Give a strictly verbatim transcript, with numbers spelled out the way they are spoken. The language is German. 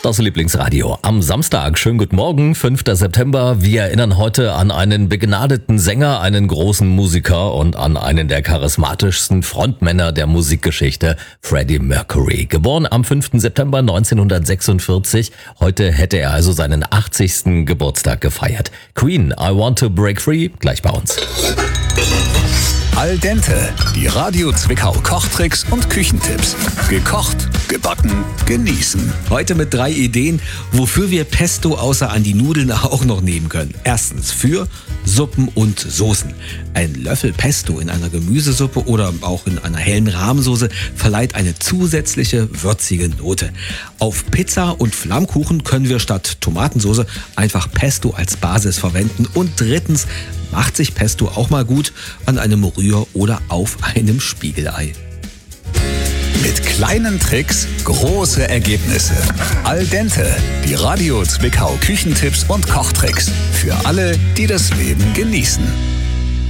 Das Lieblingsradio am Samstag. Schönen guten Morgen, fünfter September. Wir erinnern heute an einen begnadeten Sänger, einen großen Musiker und an einen der charismatischsten Frontmänner der Musikgeschichte, Freddie Mercury. Geboren am fünften September neunzehnhundertsechsundvierzig. Heute hätte er also seinen achtzigsten Geburtstag gefeiert. Queen, I Want to Break Free, gleich bei uns. Al dente, die Radio Zwickau Kochtricks und Küchentipps. Gekocht, gebacken, genießen. Heute mit drei Ideen, wofür wir Pesto außer an die Nudeln auch noch nehmen können. Erstens für Suppen und Soßen. Ein Löffel Pesto in einer Gemüsesuppe oder auch in einer hellen Rahmsoße verleiht eine zusätzliche würzige Note. Auf Pizza und Flammkuchen können wir statt Tomatensoße einfach Pesto als Basis verwenden. Und drittens macht sich Pesto auch mal gut an einem Rühr- oder auf einem Spiegelei. Mit kleinen Tricks große Ergebnisse. Al dente, die Radio Zwickau Küchentipps und Kochtricks. Für alle, die das Leben genießen.